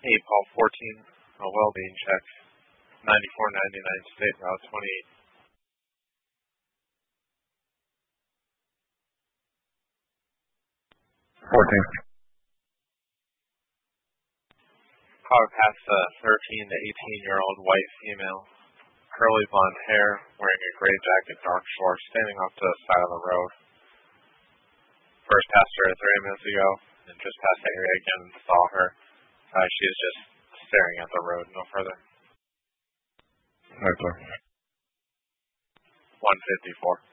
Hey, Paul 14, a well-being check, 9499 State Route 28. 14. Car passed a 13 to 18-year-old white female, curly blonde hair, wearing a gray jacket, dark shorts, standing off to the side of the road. First passed her 3 minutes ago, and just passed the area again and saw her. She is just staring at the road, no further. Right there. 154.